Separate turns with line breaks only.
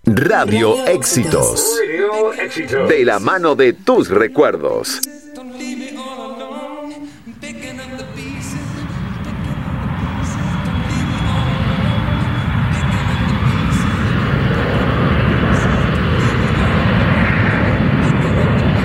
Radio Éxitos. De la mano de tus recuerdos.